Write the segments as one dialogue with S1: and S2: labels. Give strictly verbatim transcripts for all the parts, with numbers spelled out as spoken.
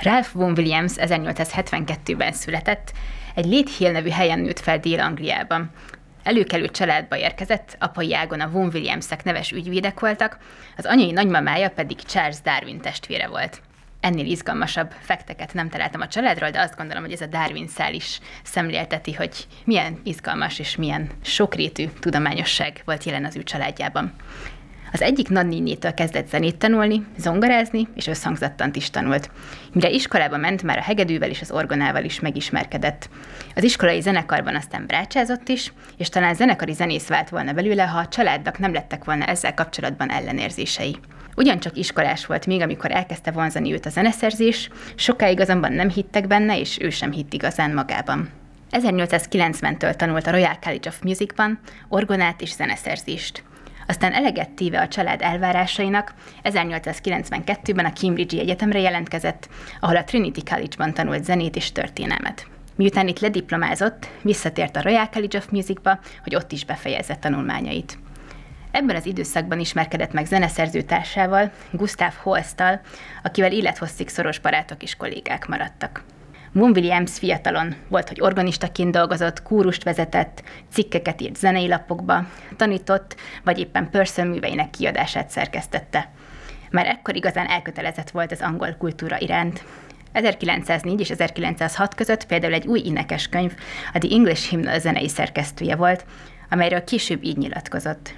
S1: Ralph Vaughan Williams ezernyolcszázhetvenkettőben született, egy Leith Hill nevű helyen nőtt fel Dél-Angliában. Előkelő családba érkezett, apai ágon a Vaughan Williamsek neves ügyvédek voltak, az anyai nagymamája pedig Charles Darwin testvére volt. Ennél izgalmasabb fekteket nem találtam a családról, de azt gondolom, hogy ez a Darwin szál is szemlélteti, hogy milyen izgalmas és milyen sokrétű tudományosság volt jelen az ő családjában. Az egyik nagynénétől kezdett zenét tanulni, zongorázni, és összhangzattant is tanult. Mire iskolába ment, már a hegedűvel és az orgonával is megismerkedett. Az iskolai zenekarban aztán brácsázott is, és talán zenekari zenész vált volna belőle, ha a családnak nem lettek volna ezzel kapcsolatban ellenérzései. Ugyancsak iskolás volt még, amikor elkezdte vonzani őt a zeneszerzés, sokáig azonban nem hittek benne, és ő sem hitt igazán magában. ezernyolcszázkilencventől tanult a Royal College of Musicban orgonát és zeneszerzést. Aztán eleget téve a család elvárásainak, ezernyolcszázkilencvenkettőben a Cambridge-i Egyetemre jelentkezett, ahol a Trinity College-ban tanult zenét és történelmet. Miután itt lediplomázott, visszatért a Royal College of Musicba, hogy ott is befejezze tanulmányait. Ebben az időszakban ismerkedett meg zeneszerző társával, Gustav Holsttal, akivel élethosszig szoros barátok és kollégák maradtak. Vaughan Williams fiatalon volt, hogy organistaként dolgozott, kórust vezetett, cikkeket írt zenei lapokba, tanított, vagy éppen Purcell műveinek kiadását szerkesztette. Már ekkor igazán elkötelezett volt az angol kultúra iránt. ezerkilencszáznégy és ezerkilencszázhat között például egy új énekeskönyv, a The English Hymnal zenei szerkesztője volt, amelyről később így nyilatkozott.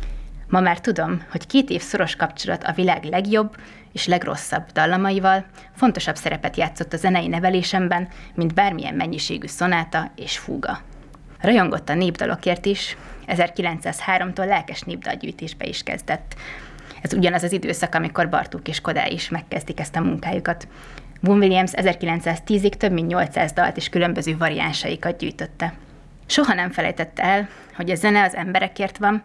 S1: Ma már tudom, hogy két év szoros kapcsolat a világ legjobb és legrosszabb dallamaival fontosabb szerepet játszott a zenei nevelésemben, mint bármilyen mennyiségű szonáta és fúga. Rajongott a népdalokért is, ezerkilencszázháromtól lelkes népdalgyűjtésbe is kezdett. Ez ugyanaz az időszak, amikor Bartók és Kodály is megkezdik ezt a munkájukat. Vaughan Williams ezerkilencszáztízig több mint nyolcszáz dalt és különböző variánsaikat gyűjtötte. Soha nem felejtette el, hogy a zene az emberekért van,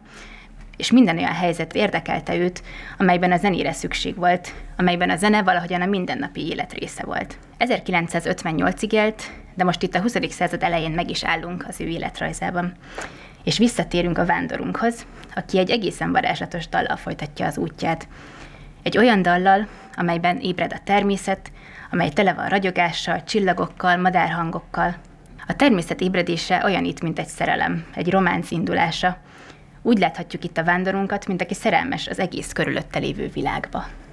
S1: és minden olyan helyzet érdekelte őt, amelyben a zenére szükség volt, amelyben a zene valahogyan a mindennapi élet része volt. ezerkilencszázötvennyolcig élt, de most itt a huszadik század elején meg is állunk az ő életrajzában. És visszatérünk a vándorunkhoz, aki egy egészen varázslatos dallal folytatja az útját. Egy olyan dallal, amelyben ébred a természet, amely tele van ragyogással, csillagokkal, madárhangokkal. A természet ébredése olyan itt, mint egy szerelem, egy románc indulása. Úgy láthatjuk itt a vándorunkat, mint aki szerelmes az egész körülötte lévő világba.